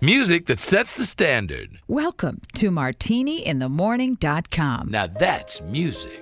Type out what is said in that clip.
Music that sets the standard. Welcome to MartiniInTheMorning.com. Now that's music.